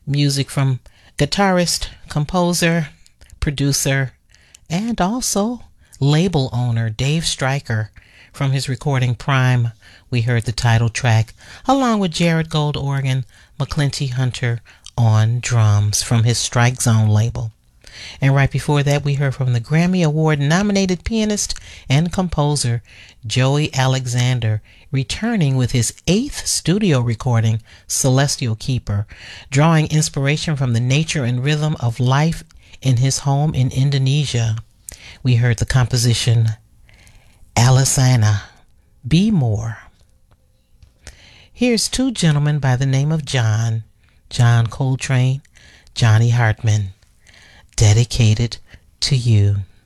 Music from guitarist, composer, producer, and also label owner Dave Stryker. From his recording Prime, we heard the title track, along with Jared Gold organ, McClinty Hunter on drums from his Strike Zone label. And right before that, we heard from the Grammy Award-nominated pianist and composer Joey Alexander, returning with his 8th studio recording, Celestial Keeper, drawing inspiration from the nature and rhythm of life in his home in Indonesia. We heard the composition Alisana, Be More. Here's two gentlemen by the name of John Coltrane, Johnny Hartman, dedicated to you.